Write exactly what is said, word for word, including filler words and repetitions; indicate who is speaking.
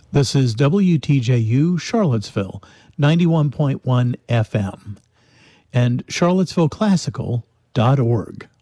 Speaker 1: This is W T J U Charlottesville, ninety-one point one F M, and charlottesville classical dot org.